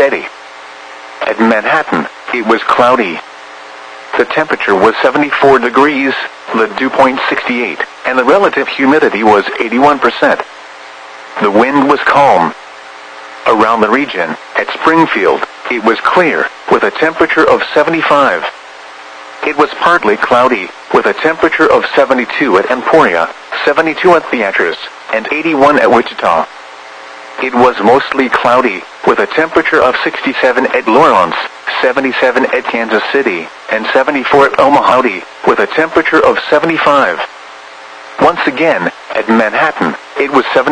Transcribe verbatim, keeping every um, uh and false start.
steady. At Manhattan, it was cloudy. The temperature was seventy-four degrees, the dew point sixty-eight, and the relative humidity was eighty-one percent. The wind was calm. Around the region, at Springfield, it was clear, with a temperature of seventy-five. It was partly cloudy, with a temperature of seventy-two at Emporia, seventy-two at Beatrice, and eighty-one at Wichita. It was mostly cloudy, with a temperature of sixty-seven at Lawrence, seventy-seven at Kansas City, and seventy-four at Omaha, with a temperature of seventy-five. Once again, at Manhattan, it was seventy.